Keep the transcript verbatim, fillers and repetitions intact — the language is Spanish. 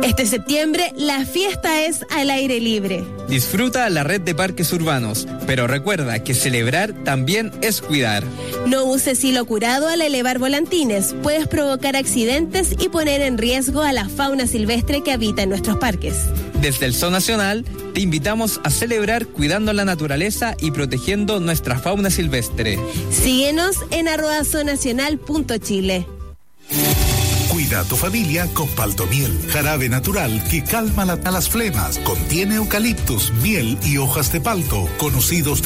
Este septiembre, la fiesta es al aire libre. Disfruta la red de parques urbanos, pero recuerda que celebrar también es cuidar. No uses hilo curado al elevar volantines. Puedes provocar accidentes y poner en riesgo a la fauna silvestre que habita en nuestros parques. Desde el Zoo Nacional, te invitamos a celebrar cuidando la naturaleza y protegiendo nuestra fauna silvestre. Síguenos en arroba zoonacional punto chile. Cuida a tu familia con Paltomiel, jarabe natural que calma la, las flemas. Contiene eucaliptus, miel y hojas de palto, conocidos